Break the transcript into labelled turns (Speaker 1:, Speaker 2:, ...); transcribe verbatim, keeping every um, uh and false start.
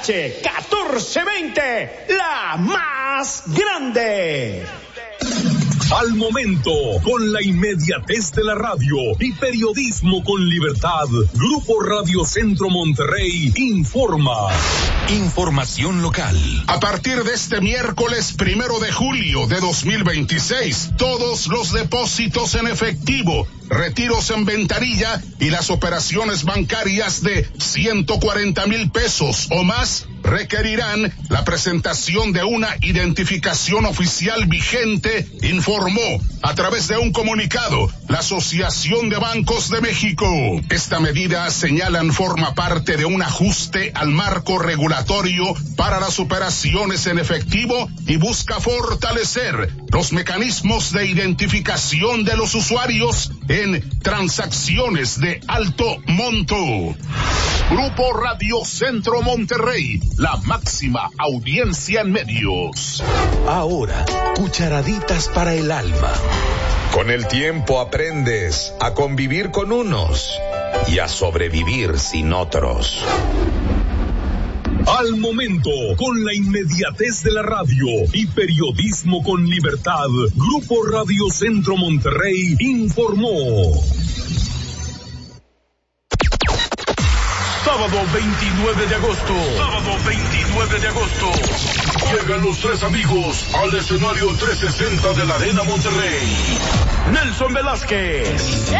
Speaker 1: H catorce veinte, la más grande.
Speaker 2: Al momento, con la inmediatez de la radio y periodismo con libertad, Grupo Radio Centro Monterrey informa. Información local.
Speaker 3: A partir de este miércoles primero de julio de dos mil veintiséis, todos los depósitos en efectivo, retiros en ventanilla y las operaciones bancarias de ciento cuarenta mil pesos o más requerirán la presentación de una identificación oficial vigente, informó a través de un comunicado la Asociación de Bancos de México. Esta medida, señalan, forma parte de un ajuste al marco regulatorio para las operaciones en efectivo y busca fortalecer los mecanismos de identificación de los usuarios en transacciones de alto monto. Grupo Radio Centro Monterrey, la máxima audiencia en medios.
Speaker 2: Ahora, cucharaditas para el alma.
Speaker 4: Con el tiempo aprendes a convivir con unos y a sobrevivir sin otros.
Speaker 2: Al momento, con la inmediatez de la radio y periodismo con libertad, Grupo Radio Centro Monterrey informó.
Speaker 5: Sábado veintinueve de agosto. Sábado veintinueve de agosto. Llegan los tres amigos al escenario trescientos sesenta de la Arena Monterrey. Nelson Velázquez.